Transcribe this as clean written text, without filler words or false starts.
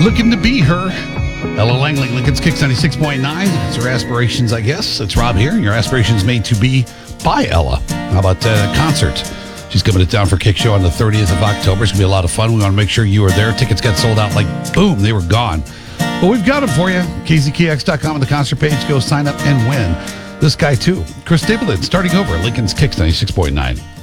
looking to be her. Ella Langley, Lincoln's Kicks 96.9. It's her aspirations, I guess. It's Rob here, and your aspirations made to be by Ella. How about a concert? She's coming to town for Kick Show on the 30th of October. It's going to be a lot of fun. We want to make sure you are there. Tickets got sold out like boom, they were gone. But we've got them for you. KZKX.com on the concert page. Go sign up and win. This guy, too. Chris Stapleton, starting over at Lincoln's Kicks 96.9.